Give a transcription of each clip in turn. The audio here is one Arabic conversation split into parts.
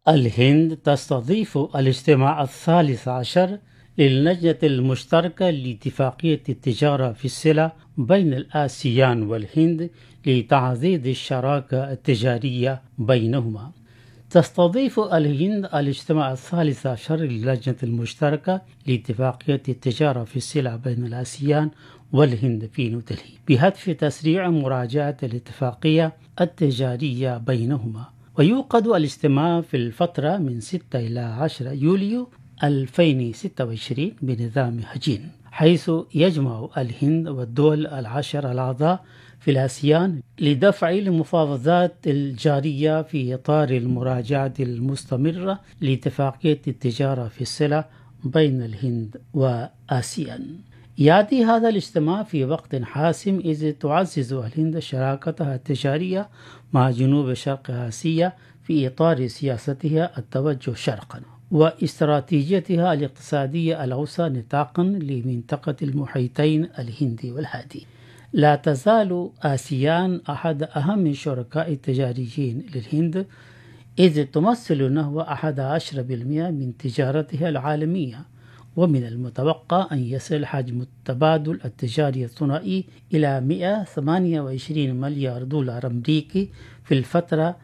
الهند تستضيف الاجتماع الثالث عشر للجنة المشتركة لاتفاقية التجارة في السلع بين الآسيان والهند لتعزيز الشراكة التجارية بينهما. تستضيف الهند الاجتماع الثالث عشر للجنة المشتركة لاتفاقية التجارة في السلع بين الآسيان والهند في نيودلهي بهدف تسريع مراجعة الاتفاقية التجارية بينهما. ويوقد الاجتماع في الفترة من 6 إلى 10 يوليو 2026 بنظام هجين، حيث يجمع الهند والدول العشر الأعضاء في الآسيان لدفع المفاوضات الجارية في إطار المراجعة المستمرة لاتفاقية التجارة في السلع بين الهند وآسيان. يأتي هذا الاجتماع في وقت حاسم، إذ تعزز الهند شراكتها التجارية مع جنوب شرق آسيا في إطار سياستها التوجه شرقا واستراتيجيتها الاقتصادية الأوسع نطاقا لمنطقة المحيطين الهندي والهادي. لا تزال آسيان أحد أهم الشركاء التجاريين للهند، إذ تمثل نحو 11% من تجارتها العالمية، ومن المتوقع أن يصل حجم التبادل التجاري الثنائي إلى 128 مليار دولار أمريكي في الفترة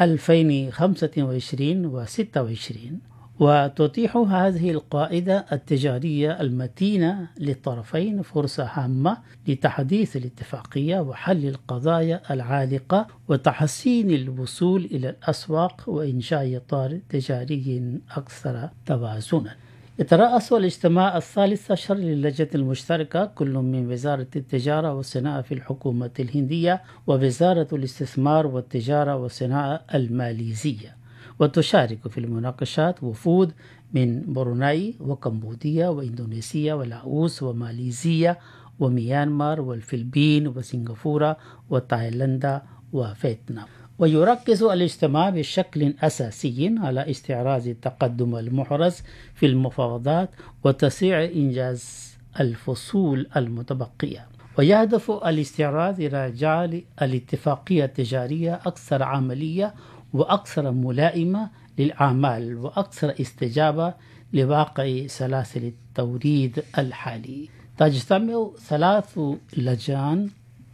2025 و 26. وتتيح هذه القاعدة التجارية المتينة للطرفين فرصة هامة لتحديث الاتفاقية وحل القضايا العالقة وتحسين الوصول إلى الأسواق وإنشاء إطار تجاري أكثر توازنا. يترأس الاجتماع الثالث عشر للجنة المشتركة كل من وزارة التجارة والصناعة في الحكومة الهندية ووزارة الاستثمار والتجارة والصناعة الماليزية، وتشارك في المناقشات وفود من بروناي وكمبوديا وإندونيسيا ولاوس وماليزيا وميانمار والفلبين وسنغافورة وتايلاندا وفيتنام. ويركز الاجتماع بشكل أساسي على استعراض التقدم المحرز في المفاوضات وتسريع إنجاز الفصول المتبقية، ويهدف الاستعراض إلى جعل الاتفاقية التجارية أكثر عملية وأكثر ملائمة للأعمال وأكثر استجابة لواقع سلاسل التوريد الحالي. تجتمع 3 لجان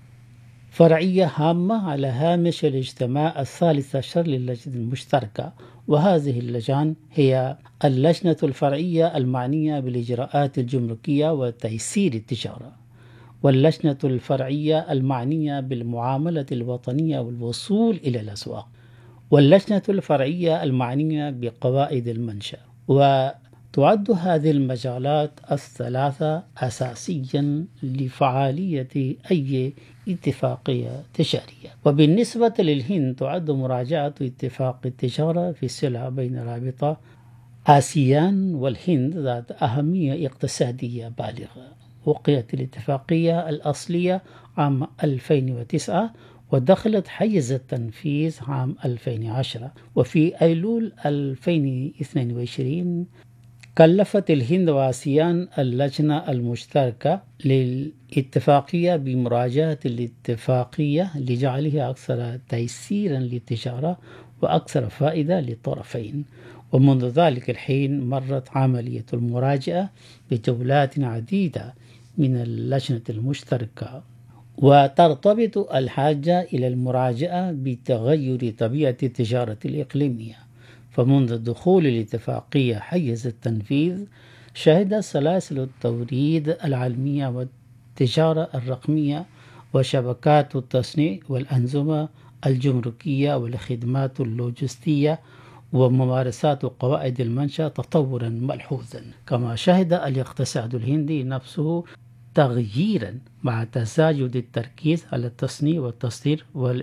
فرعية هامة على هامش الاجتماع الثالث عشر للجنة المشتركة، وهذه اللجان هي اللجنة الفرعية المعنية بالإجراءات الجمركية وتيسير التجارة، واللجنة الفرعية المعنية بالمعاملة الوطنية والوصول إلى الأسواق، واللجنة الفرعية المعنية بقواعد المنشأ. وتعد هذه المجالات الثلاثة أساسيا لفعالية أي اتفاقية تجارية. وبالنسبة للهند تعد مراجعة اتفاق التجارة في السلع بين رابطة آسيان والهند ذات أهمية اقتصادية بالغة. وقعت الاتفاقية الأصلية عام 2009 ودخلت حيز التنفيذ عام 2010، وفي أيلول 2022 كلفت الهند وآسيان اللجنة المشتركة للاتفاقية بمراجعة الاتفاقية لجعلها أكثر تيسيرا للتجارة وأكثر فائدة للطرفين. ومنذ ذلك الحين مرت عملية المراجعة بجولات عديدة من اللجنة المشتركة، وترتبط الحاجة إلى المراجعة بتغير طبيعة التجارة الإقليمية. فمنذ دخول الاتفاقية حيز التنفيذ شهد سلاسل التوريد العالمية والتجارة الرقمية وشبكات التصنيع والأنظمة الجمركية والخدمات اللوجستية وممارسات قواعد المنشأ تطورا ملحوظا. كما شهد الاقتصاد الهندي نفسه تغييرا مع تزايد التركيز على التصنيع والتصدير